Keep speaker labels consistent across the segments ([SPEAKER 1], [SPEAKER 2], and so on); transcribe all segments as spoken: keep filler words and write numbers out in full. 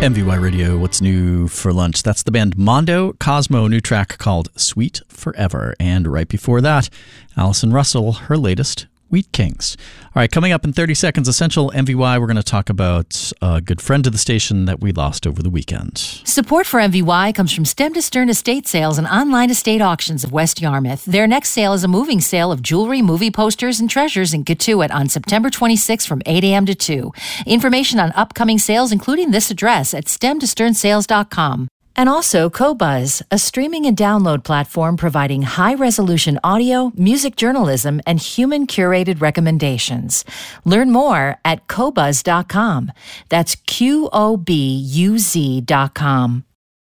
[SPEAKER 1] M V Y Radio, what's new for lunch? That's the band Mondo Cosmo, new track called Sweet Forever. And right before that, Alison Russell, her latest, Wheat Kings. All right, coming up in thirty seconds, Essential M V Y, we're going to talk about a good friend of the station that we lost over the weekend.
[SPEAKER 2] Support for M V Y comes from Stem to Stern Estate Sales and Online Estate Auctions of West Yarmouth. Their next sale is a moving sale of jewelry, movie posters, and treasures in Katuitt on September twenty-sixth from eight a.m. to two. Information on upcoming sales, including this address at stem to stern sales dot com. And also Qobuz, a streaming and download platform providing high-resolution audio, music journalism, and human-curated recommendations. Learn more at qobuz dot com. That's Q O B U Z dot com.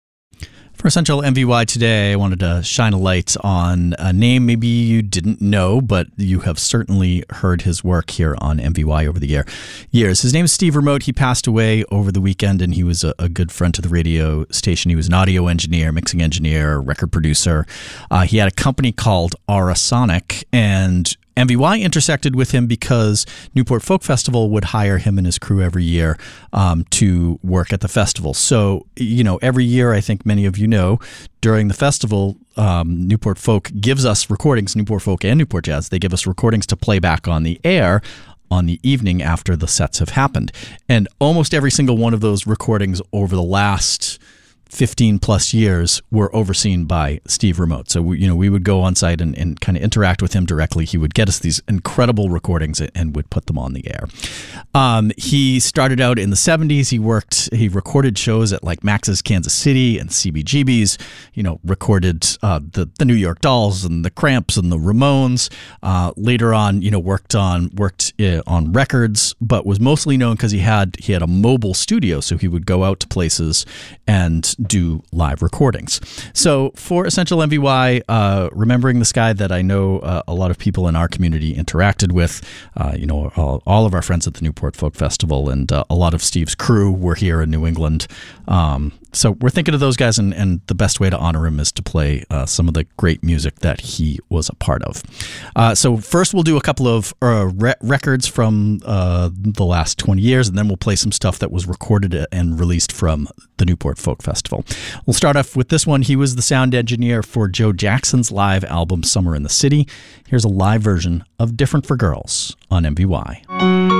[SPEAKER 1] For Essential M V Y today, I wanted to shine a light on a name maybe you didn't know, but you have certainly heard his work here on M V Y over the year, years. His name is Steve Remote. He passed away over the weekend, and he was a, a good friend to the radio station. He was an audio engineer, mixing engineer, record producer. Uh, he had a company called Aurasonic, and M V Y intersected with him because Newport Folk Festival would hire him and his crew every year um, to work at the festival. So, you know, every year, I think many of you know, during the festival, um, Newport Folk gives us recordings, Newport Folk and Newport Jazz, they give us recordings to play back on the air on the evening after the sets have happened. And almost every single one of those recordings over the last fifteen plus years were overseen by Steve Remote. So, we, you know, we would go on site and, and kind of interact with him directly. He would get us these incredible recordings and would put them on the air. Um, he started out in the seventies. He worked, he recorded shows at like Max's Kansas City and C B G B's, you know, recorded uh, the, the New York Dolls and the Cramps and the Ramones. Uh, later on, you know, worked on, worked uh, on records, but was mostly known because he had, he had a mobile studio. So he would go out to places and do live recordings. So for Essential M V Y, uh, remembering this guy that I know uh, a lot of people in our community interacted with, uh, you know, all, all of our friends at the Newport Folk Festival, and uh, a lot of Steve's crew were here in New England. Um, so we're thinking of those guys, and, and the best way to honor him is to play uh, some of the great music that he was a part of. Uh, so first we'll do a couple of uh, re- records from uh, the last twenty years, and then we'll play some stuff that was recorded and released from the Newport Folk Festival. We'll start off with this one. He was the sound engineer for Joe Jackson's live album Summer in the City. Here's a live version of Different for Girls on M V Y.